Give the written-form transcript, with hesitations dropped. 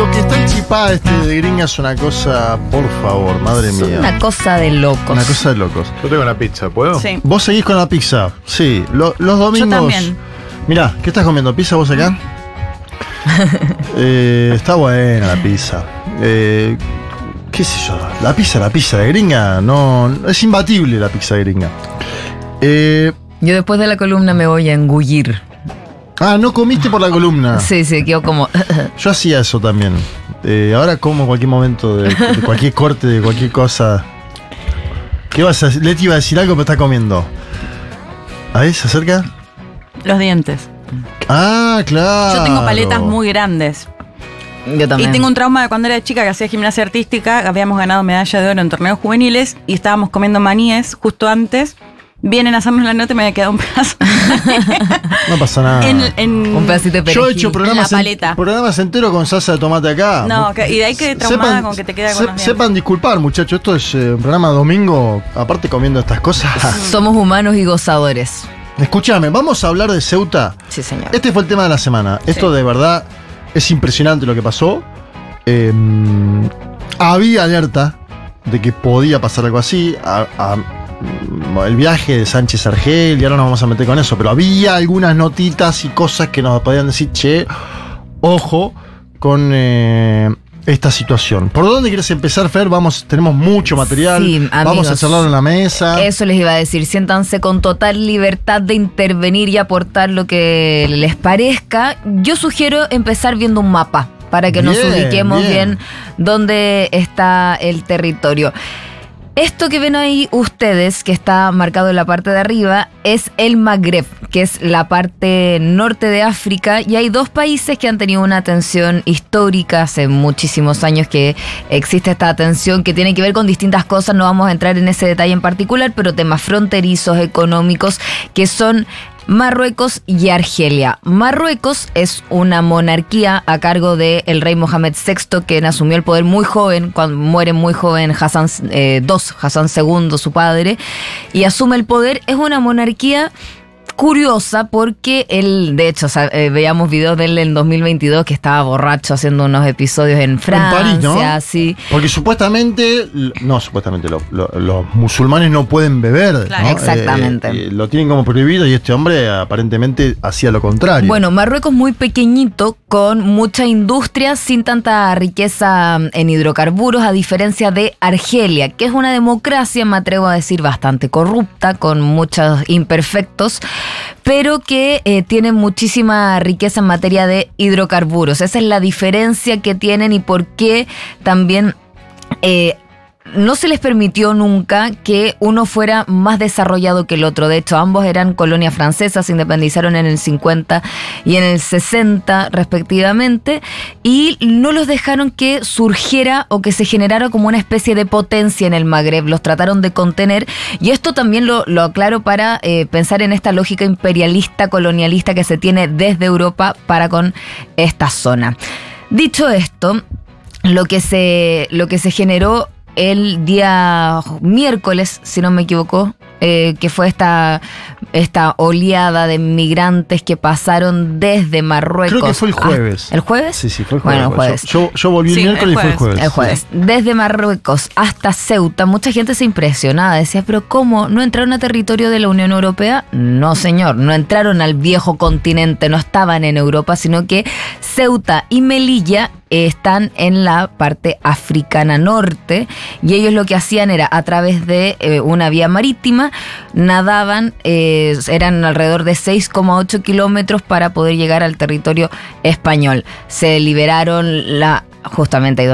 Lo que está enchipada de gringa es una cosa, por favor, madre Es mía. una cosa de locos. Una cosa de locos. Yo tengo una pizza, ¿puedo? Sí. Vos seguís con la pizza. Sí, los domingos. Yo también. Mirá, ¿qué estás comiendo? ¿Pizza vos acá? Está buena la pizza. ¿Qué sé yo? La pizza de gringa, no. Es imbatible la pizza de gringa. Yo después de la columna me voy a engullir. No comiste por la columna. Sí, quedo como... Yo hacía eso también. Ahora como en cualquier momento de cualquier corte, de cualquier cosa. ¿Qué vas a decir? Leti iba a decir algo, pero está comiendo. Ahí se acerca. Los dientes. Claro. Yo tengo paletas muy grandes. Yo también. Y tengo un trauma de cuando era chica que hacía gimnasia artística. Habíamos ganado medalla de oro en torneos juveniles y estábamos comiendo maníes justo antes. Vienen a hacernos la nota y me había quedado un pedazo. No pasa nada. Un pedacito de perejil. Yo he hecho programas enteros con salsa de tomate acá. No, y de ahí que traumada con que te queda con los dientes. Sepan disculpar, muchachos. Esto es un programa domingo. Aparte comiendo estas cosas. Somos humanos y gozadores. Escúchame, vamos a hablar de Ceuta. Sí, señor. Este fue el tema de la semana. Esto de verdad es impresionante lo que pasó. Había alerta de que podía pasar algo así. El viaje de Sánchez a Argelia, ahora nos vamos a meter con eso, pero había algunas notitas y cosas que nos podían decir, che, ojo con esta situación. ¿Por dónde quieres empezar, Fer? Tenemos mucho material, Sí, vamos amigos, a charlarlo en la mesa. Eso les iba a decir, siéntanse con total libertad de intervenir y aportar lo que les parezca. Yo sugiero empezar viendo un mapa para que nos ubiquemos bien dónde está el territorio. Esto que ven ahí ustedes, que está marcado en la parte de arriba, es el Magreb, que es la parte norte de África, y hay dos países que han tenido una tensión histórica, hace muchísimos años que existe esta tensión que tiene que ver con distintas cosas, no vamos a entrar en ese detalle en particular, pero temas fronterizos, económicos, que son Marruecos y Argelia. Marruecos es una monarquía a cargo del rey Mohamed VI, quien asumió el poder muy joven, cuando muere muy joven Hassan II, su padre, y asume el poder. Es una monarquía curiosa porque él, de hecho, veíamos videos de él en 2022 que estaba borracho haciendo unos episodios en Francia. En París, ¿no? Sí. Porque supuestamente los musulmanes no pueden beber, Claro, ¿no? exactamente. Lo tienen como prohibido y este hombre aparentemente hacía lo contrario. Bueno, Marruecos muy pequeñito, con mucha industria, sin tanta riqueza en hidrocarburos, a diferencia de Argelia, que es una democracia, me atrevo a decir, bastante corrupta, con muchos imperfectos, pero que tiene muchísima riqueza en materia de hidrocarburos. Esa es la diferencia que tienen y por qué también no se les permitió nunca que uno fuera más desarrollado que el otro. De hecho, ambos eran colonias francesas, se independizaron en el 50 y en el 60 respectivamente, y no los dejaron que surgiera o que se generara como una especie de potencia en el Magreb. Los trataron de contener, y esto también lo aclaro para pensar en esta lógica imperialista, colonialista que se tiene desde Europa para con esta zona. Dicho esto, lo que se generó el día miércoles, si no me equivoco, que fue esta oleada de migrantes que pasaron desde Marruecos. Creo que fue el jueves. ¿El jueves? Sí, fue el jueves. Bueno, el jueves. Yo volví el miércoles y fue el jueves. El jueves. Desde Marruecos hasta Ceuta, mucha gente se impresionaba. Decía, ¿pero cómo? ¿No entraron a territorio de la Unión Europea? No, señor. No entraron al viejo continente, no estaban en Europa, sino que Ceuta y Melilla están en la parte africana norte, y ellos lo que hacían era, a través de una vía marítima, nadaban, eran alrededor de 6,8 kilómetros para poder llegar al territorio español. Se liberaron justamente ahí